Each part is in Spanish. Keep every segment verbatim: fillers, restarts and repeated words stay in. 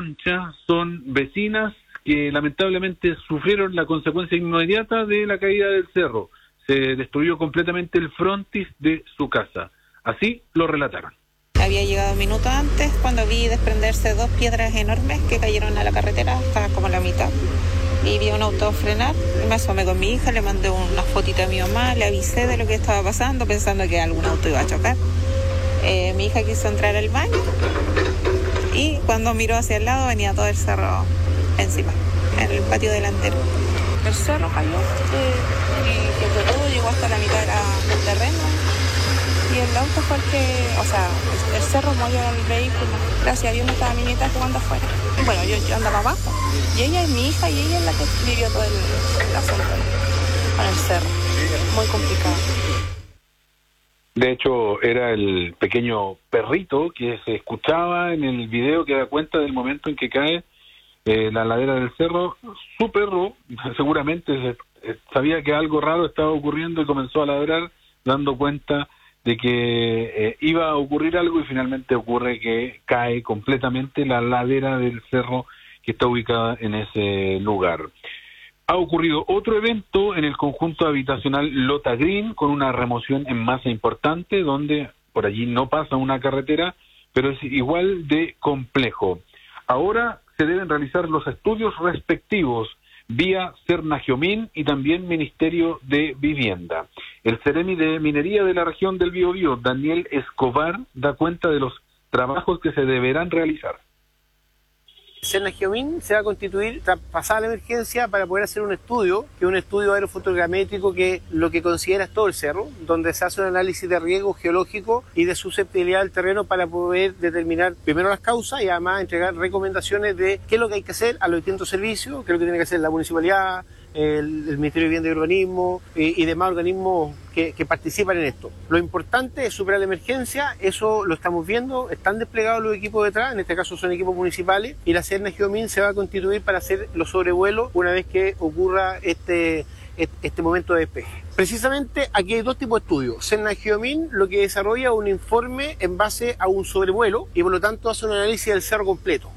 Concha son vecinas que lamentablemente sufrieron la consecuencia inmediata de la caída del cerro. Se destruyó completamente el frontis de su casa. Así lo relataron. Había llegado minutos antes cuando vi desprenderse dos piedras enormes que cayeron a la carretera hasta como la mitad. Y vi un auto frenar, me asomé con mi hija, le mandé una fotito a mi mamá, le avisé de lo que estaba pasando pensando que algún auto iba a chocar. Eh, mi hija quiso entrar al baño y cuando miró hacia el lado venía todo el cerro encima, en el patio delantero. El cerro cayó eh, y que todo llegó hasta la mitad de la, del terreno. Y el auto fue el que, o sea, el, el cerro movió el vehículo. Gracias a Dios no estaba mi nieta jugando afuera. Bueno, yo, yo andaba abajo. Y ella es mi hija y ella es la que vivió todo el, el asunto con el cerro. Muy complicado. De hecho, era el pequeño perrito que se escuchaba en el video que da cuenta del momento en que cae eh, la ladera del cerro. Su perro seguramente se, sabía que algo raro estaba ocurriendo y comenzó a ladrar, dando cuenta de que eh, iba a ocurrir algo y finalmente ocurre que cae completamente la ladera del cerro que está ubicada en ese lugar. Ha ocurrido otro evento en el conjunto habitacional Lota Green con una remoción en masa importante donde por allí no pasa una carretera, pero es igual de complejo. Ahora se deben realizar los estudios respectivos vía Cernagiomín y también Ministerio de Vivienda. El Ceremi de Minería de la región del Biobío, Daniel Escobar, da cuenta de los trabajos que se deberán realizar. Cernagiomín se va a constituir tras pasada la emergencia para poder hacer un estudio, que es un estudio aerofotogramétrico que lo que considera es todo el cerro, donde se hace un análisis de riesgo geológico y de susceptibilidad del terreno para poder determinar primero las causas y además entregar recomendaciones de qué es lo que hay que hacer a los distintos servicios, qué es lo que tiene que hacer la municipalidad, el, el Ministerio de Vivienda y Urbanismo y, y demás organismos que, que participan en esto. Lo importante es superar la emergencia, eso lo estamos viendo, están desplegados los equipos detrás, en este caso son equipos municipales, y la Cernagiomín se va a constituir para hacer los sobrevuelos una vez que ocurra este, este momento de despeje. Precisamente aquí hay dos tipos de estudios. Cernagiomín lo que desarrolla un informe en base a un sobrevuelo y por lo tanto hace un análisis del cerro completo.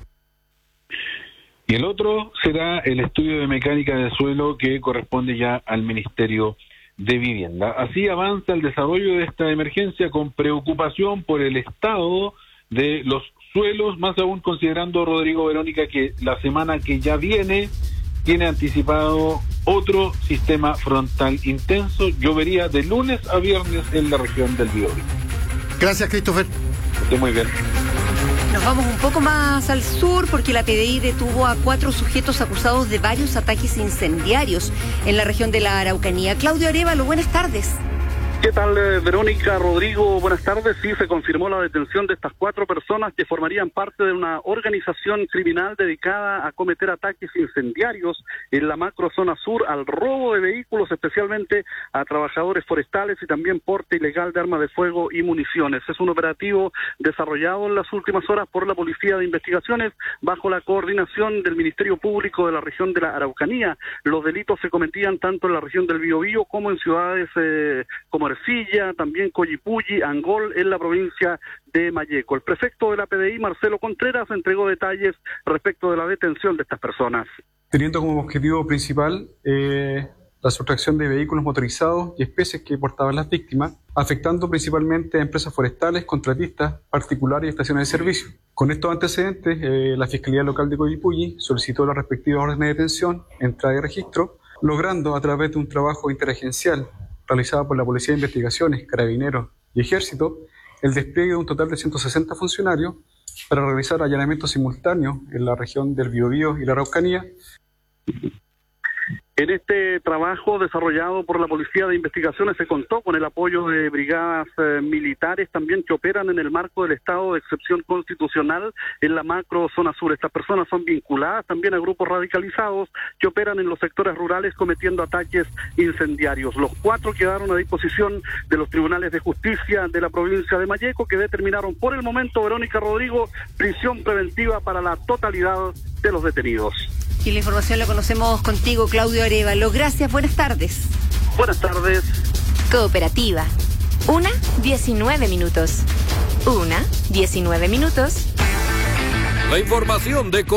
Y el otro será el estudio de mecánica del suelo que corresponde ya al Ministerio de Vivienda. Así avanza el desarrollo de esta emergencia con preocupación por el estado de los suelos, más aún considerando, Rodrigo, Verónica, que la semana que ya viene tiene anticipado otro sistema frontal intenso. Llovería de lunes a viernes en la región del Biobío. Gracias, Christopher. Esté muy bien. Nos vamos un poco más al sur porque la P D I detuvo a cuatro sujetos acusados de varios ataques incendiarios en la región de la Araucanía. Claudio Arévalo, buenas tardes. ¿Qué tal, eh, Verónica, Rodrigo? Buenas tardes. Sí, se confirmó la detención de estas cuatro personas que formarían parte de una organización criminal dedicada a cometer ataques incendiarios en la macrozona sur, al robo de vehículos, especialmente a trabajadores forestales y también porte ilegal de armas de fuego y municiones. Es un operativo desarrollado en las últimas horas por la Policía de Investigaciones bajo la coordinación del Ministerio Público de la región de la Araucanía. Los delitos se cometían tanto en la región del Biobío como en ciudades eh, como Ercilla, también Coyipulli, Angol, en la provincia de Malleco. El prefecto de la P D I, Marcelo Contreras, entregó detalles respecto de la detención de estas personas. Teniendo como objetivo principal eh, la sustracción de vehículos motorizados y especies que portaban las víctimas, afectando principalmente a empresas forestales, contratistas, particulares y estaciones de servicio. Con estos antecedentes, eh, la Fiscalía Local de Coyipulli solicitó las respectivas órdenes de detención, entrada y registro, logrando a través de un trabajo interagencial realizada por la Policía de Investigaciones, Carabineros y Ejército, el despliegue de un total de ciento sesenta funcionarios para realizar allanamientos simultáneos en la región del Biobío y la Araucanía. En este trabajo desarrollado por la Policía de Investigaciones se contó con el apoyo de brigadas eh, militares también que operan en el marco del estado de excepción constitucional en la macro zona sur. Estas personas son vinculadas también a grupos radicalizados que operan en los sectores rurales cometiendo ataques incendiarios. Los cuatro quedaron a disposición de los tribunales de justicia de la provincia de Malleco, que determinaron por el momento, Verónica, Rodrigo, prisión preventiva para la totalidad de los detenidos. Y la información la conocemos contigo, Claudio Arévalo. Gracias, buenas tardes. Buenas tardes. Cooperativa. Una, diecinueve minutos. Una, diecinueve minutos. La información de